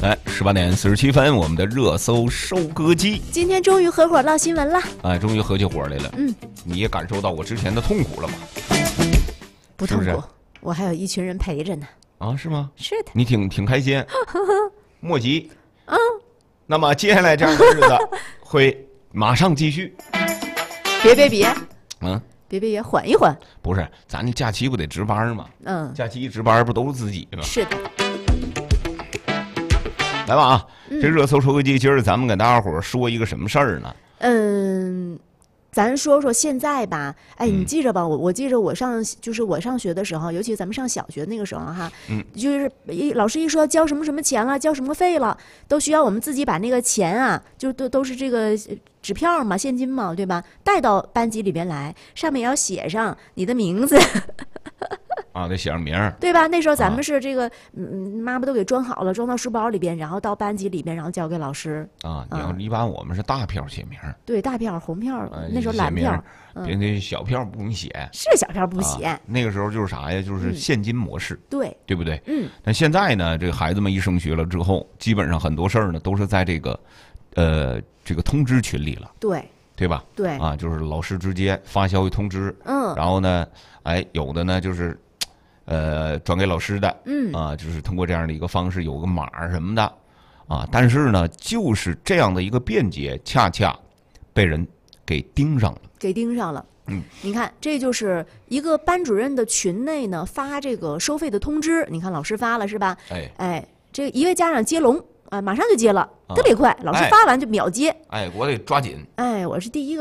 哎，18点47分，我们的热搜收割机， 今天终于合伙唠新闻了。 哎，终于合起伙来了。你也感受到我之前的痛苦了吗？ 不痛苦， 是不是我还有一群人陪着呢。 啊，是吗？ 是的， 你挺开心，莫急。那么接下来这样的日子会马上继续。 别，别，缓一缓。 不是，咱假期不得值班吗？假期一值班不都是自己吗？ 是的。 来吧啊，这热搜收割机，今儿咱们给大家伙说一个什么事儿呢？ 咱说说现在吧。哎，你记着吧，我记着我上学的时候，尤其咱们上小学那个时候哈，就是老师一说交什么什么钱了，交什么费了，都需要我们自己把那个钱啊，就都是这个纸票嘛，现金嘛，对吧？带到班级里边来，上面也要写上你的名字。 啊，得写上名儿， 对吧？那时候咱们是这个，妈妈都给装好了，装到书包里边，然后到班级里边，然后交给老师。 一般我们是大票写名儿， 对，大票、红票，那时候蓝票， 别那小票不用写， 是小票不写。 那个时候就是啥呀？就是现金模式，对不对？但现在呢，这个孩子们一升学了之后，基本上很多事儿呢都是在这个通知群里了，对吧？ 对啊，就是老师直接发消息通知，然后呢，有的呢就是转给老师的，就是通过这样的一个方式，有个码什么的，但是呢，就是这样的一个便捷，恰恰被人给盯上了。你看，这就是一个班主任的群内呢发这个收费的通知，你看老师发了是吧？这一位家长接龙马上就接了，特别快，老师发完就秒接。 我得抓紧。 我是第一个。